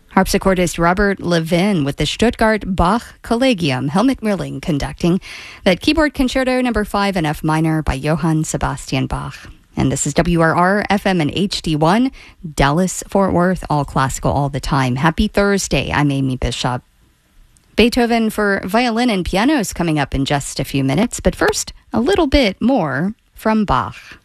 Harpsichordist Robert Levin with the Stuttgart Bach Collegium, Helmut Merling conducting that keyboard concerto number 5 in F minor by Johann Sebastian Bach. And this is WRR FM and HD1, Dallas, Fort Worth, all classical all the time. Happy Thursday. I'm Amy Bishop. Beethoven for violin and piano is coming up in just a few minutes, but first, a little bit more from Bach.